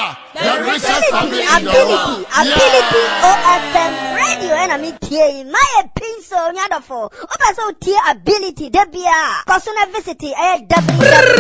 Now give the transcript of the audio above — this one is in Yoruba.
the richest family in the world. Ability OFM radio and me tie my pencil nyadofo. Opa so tie ability debia. Personal visit